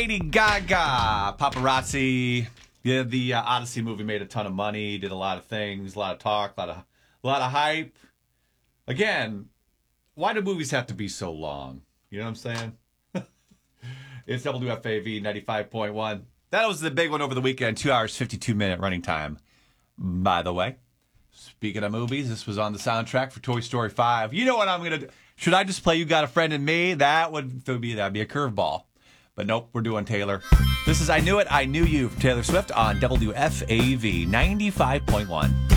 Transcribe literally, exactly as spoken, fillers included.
Lady Gaga, paparazzi. Yeah, the uh, Odyssey movie made a ton of money, did a lot of things, a lot of talk, a lot of, a lot of hype. Again, why do movies have to be so long? You know what I'm saying? It's W F A V ninety-five point one. That was the big one over the weekend, two hours, fifty-two minute running time. By the way, speaking of movies, this was on the soundtrack for Toy Story five. You know what I'm going to do? Should I just play You Got a Friend in Me? That would be, that'd be a curveball. But nope, we're doing Taylor. This is I Knew It, I Knew You from Taylor Swift on W F A V ninety-five point one.